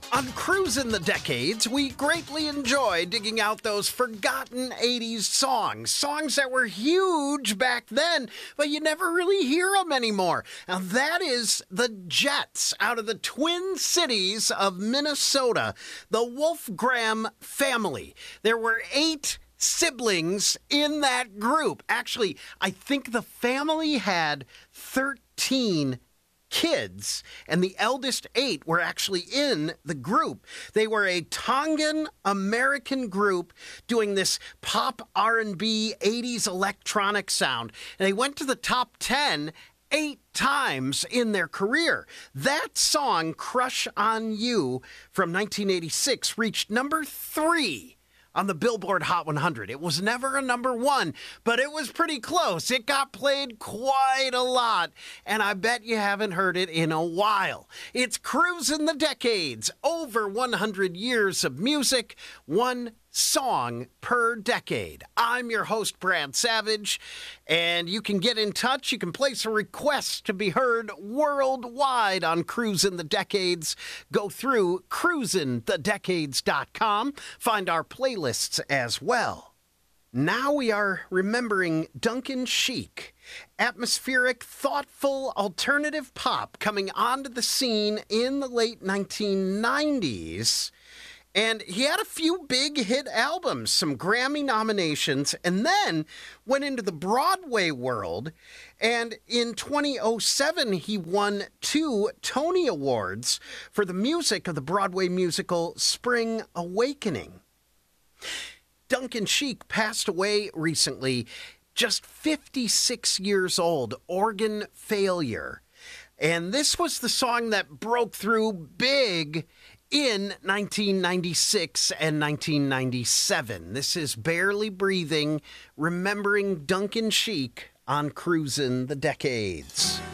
On Cruisin' the Decades, we greatly enjoy digging out those forgotten 80s songs that were huge back then, but you never really hear them anymore. Now, that is the Jets out of the Twin Cities of Minnesota, the Wolfgram family. There were 8 siblings in that group. Actually, I think the family had 13 kids, and the eldest 8 were actually in the group. They were a Tongan American group doing this pop R&B 80s electronic sound, and they went to the top 10 8 times in their career. That song, Crush on You, from 1986, reached number 3 on the Billboard Hot 100. It was never a number 1, but it was pretty close. It got played quite a lot, and I bet you haven't heard it in a while. It's Cruisin' the Decades, over 100 years of music, one song per decade. I'm your host, Brad Savage, and you can get in touch. You can place a request to be heard worldwide on Cruisin' the Decades. Go through cruisinthedecades.com. Find our playlists as well. Now we are remembering Duncan Sheik, atmospheric, thoughtful, alternative pop coming onto the scene in the late 1990s. And he had a few big hit albums, some Grammy nominations, and then went into the Broadway world. And in 2007, he won 2 Tony Awards for the music of the Broadway musical Spring Awakening. Duncan Sheik passed away recently, just 56 years old, organ failure. And this was the song that broke through big in 1996 and 1997. This is Barely Breathing, remembering Duncan Sheik on Cruisin' the Decades.